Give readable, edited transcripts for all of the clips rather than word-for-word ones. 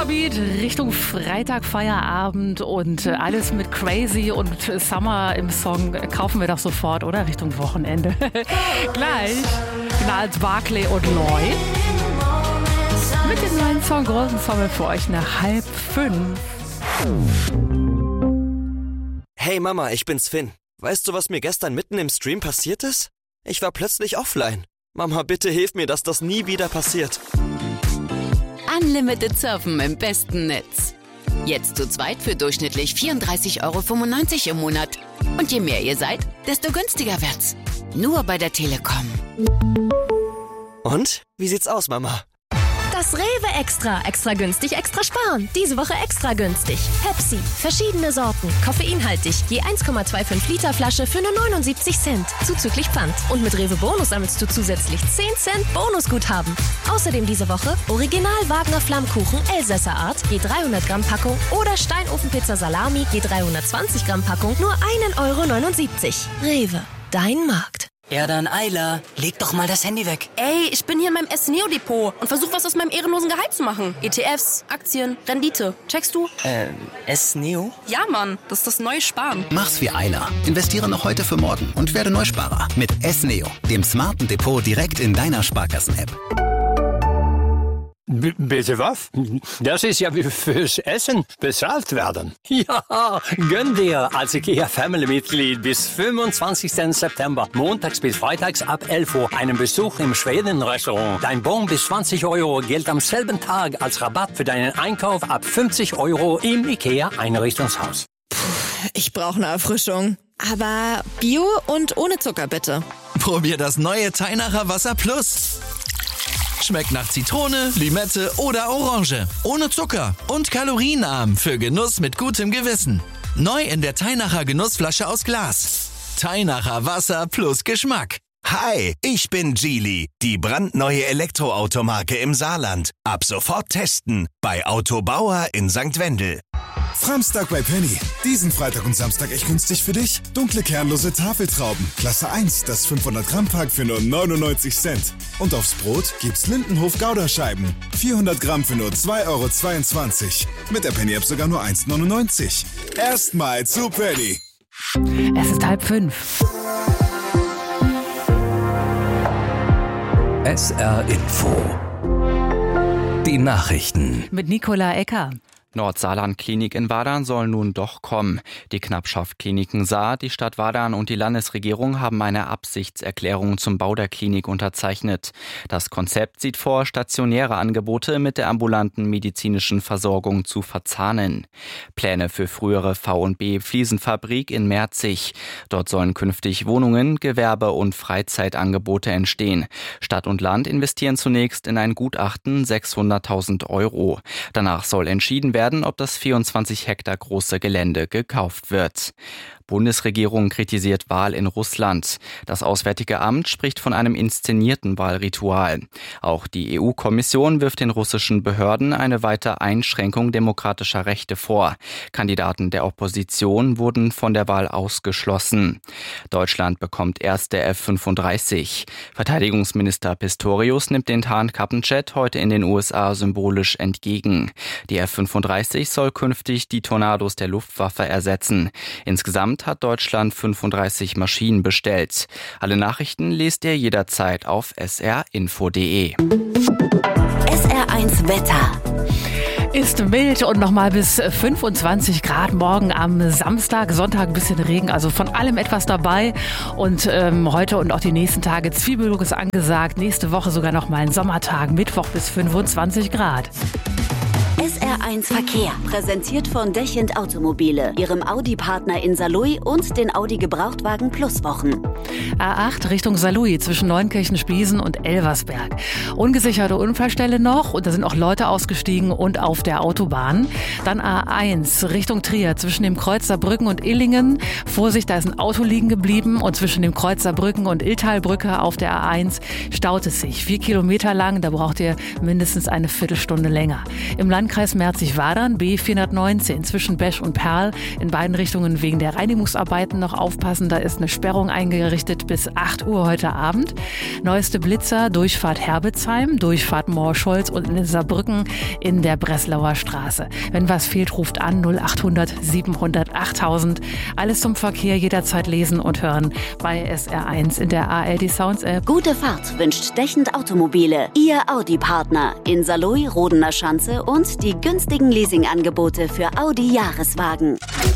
Powerbeat Richtung Freitag, Feierabend und alles mit Crazy und Summer im Song kaufen wir doch sofort, oder? Richtung Wochenende. Gleich Gnals Barclay und Loy mit dem neuen Song Großen Sommer für euch nach 4:30. Hey Mama, ich bin's Finn. Weißt du, was mir gestern mitten im Stream passiert ist? Ich war plötzlich offline. Mama, bitte hilf mir, dass das nie wieder passiert. Unlimited Surfen im besten Netz. Jetzt zu zweit für durchschnittlich 34,95 € im Monat. Und je mehr ihr seid, desto günstiger wird's. Nur bei der Telekom. Und? Wie sieht's aus, Mama? Das Rewe Extra. Extra günstig, extra sparen. Diese Woche extra günstig. Pepsi. Verschiedene Sorten. Koffeinhaltig. Je 1,25 Liter Flasche für nur 79 Cent. Zuzüglich Pfand. Und mit Rewe Bonus sammelst du zusätzlich 10 Cent Bonusguthaben. Außerdem diese Woche Original Wagner Flammkuchen Elsässer Art. Je 300 Gramm Packung. Oder Steinofenpizza Salami. Je 320 Gramm Packung. Nur 1,79 €. Rewe. Dein Markt. Ja dann, Ayla, leg doch mal das Handy weg. Ey, ich bin hier in meinem S-Neo-Depot und versuche was aus meinem ehrenlosen Gehalt zu machen. ETFs, Aktien, Rendite. Checkst du? S-Neo? Ja, Mann, das ist das neue Sparen. Mach's wie Ayla. Investiere noch heute für morgen und werde Neusparer mit S-Neo, dem smarten Depot direkt in deiner Sparkassen-App. Bitte was? Das ist ja wie fürs Essen bezahlt werden. Ja, gönn dir als IKEA-Family-Mitglied bis 25. September, montags bis freitags ab 11 Uhr, einen Besuch im Schweden-Restaurant. Dein Bon bis 20 € gilt am selben Tag als Rabatt für deinen Einkauf ab 50 € im IKEA-Einrichtungshaus. Ich brauche eine Erfrischung. Aber Bio und ohne Zucker, bitte. Probier das neue Teinacher Wasser Plus. Schmeckt nach Zitrone, Limette oder Orange. Ohne Zucker und kalorienarm für Genuss mit gutem Gewissen. Neu in der Teinacher Genussflasche aus Glas. Teinacher Wasser plus Geschmack. Hi, ich bin Geely, die brandneue Elektroautomarke im Saarland. Ab sofort testen bei Autobauer in St. Wendel. Framstag bei Penny. Diesen Freitag und Samstag echt günstig für dich. Dunkle kernlose Tafeltrauben. Klasse 1, das 500 Gramm Pack für nur 99 Cent. Und aufs Brot gibt's Lindenhof Gouda-Scheiben. 400 Gramm für nur 2,22 €. Mit der Penny-App sogar nur 1,99 €. Erstmal zu Penny. Es ist 4:30. SR Info. Die Nachrichten. Mit Nicola Ecker. Nordsaarland-Klinik in Wadern soll nun doch kommen. Die Knappschaft Kliniken Saar, die Stadt Wadern und die Landesregierung haben eine Absichtserklärung zum Bau der Klinik unterzeichnet. Das Konzept sieht vor, stationäre Angebote mit der ambulanten medizinischen Versorgung zu verzahnen. Pläne für frühere V&B Fliesenfabrik in Merzig. Dort sollen künftig Wohnungen, Gewerbe- und Freizeitangebote entstehen. Stadt und Land investieren zunächst in ein Gutachten 600.000 €. Danach soll entschieden werden, ob das 24 Hektar große Gelände gekauft wird. Bundesregierung kritisiert Wahl in Russland. Das Auswärtige Amt spricht von einem inszenierten Wahlritual. Auch die EU-Kommission wirft den russischen Behörden eine weitere Einschränkung demokratischer Rechte vor. Kandidaten der Opposition wurden von der Wahl ausgeschlossen. Deutschland bekommt erste F-35. Verteidigungsminister Pistorius nimmt den Tarnkappenjet heute in den USA symbolisch entgegen. Die F-35 soll künftig die Tornados der Luftwaffe ersetzen. Insgesamt hat Deutschland 35 Maschinen bestellt. Alle Nachrichten lest ihr jederzeit auf srinfo.de. SR1 Wetter. Ist mild und nochmal bis 25 Grad morgen am Samstag, Sonntag ein bisschen Regen, also von allem etwas dabei. Und heute und auch die nächsten Tage Zwiebellook ist angesagt. Nächste Woche sogar nochmal ein Sommertag, Mittwoch bis 25 Grad. SR1 Verkehr, präsentiert von Dechend Automobile, ihrem Audi-Partner in Saarlouis und den Audi Gebrauchtwagen Plus Wochen. A8 Richtung Saarlouis zwischen Neunkirchen-Spliesen und Elversberg. Ungesicherte Unfallstelle noch und da sind auch Leute ausgestiegen und auf der Autobahn. Dann A1 Richtung Trier zwischen dem Kreuz Saarbrücken und Illingen. Vorsicht, da ist ein Auto liegen geblieben und zwischen dem Kreuz Saarbrücken und Illtalbrücke auf der A1 staut es sich. 4 Kilometer lang, da braucht ihr mindestens eine Viertelstunde länger. Im Landkreis Merzig-Wadern B419 zwischen Besch und Perl in beiden Richtungen wegen der Reinigungsarbeiten noch aufpassen. Da ist eine Sperrung eingerichtet. berichtet bis 8 Uhr heute Abend. Neueste Blitzer, Durchfahrt Herbitzheim, Durchfahrt Morscholz und in Saarbrücken in der Breslauer Straße. Wenn was fehlt, ruft an 0800 700 8000. Alles zum Verkehr jederzeit lesen und hören bei SR1 in der ARD Sounds App. Gute Fahrt wünscht Dechend Automobile, Ihr Audi-Partner in Saarlouis, Rodener Schanze und die günstigen Leasingangebote für Audi-Jahreswagen.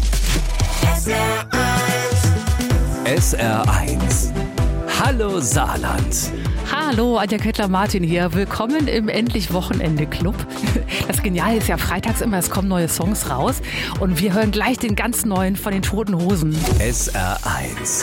SR1. Hallo Saarland. Hallo, Anja Kettler-Martin hier. Willkommen im Endlich-Wochenende-Club. Das Geniale ist ja freitags immer, es kommen neue Songs raus. Und wir hören gleich den ganz neuen von den Toten Hosen. SR1.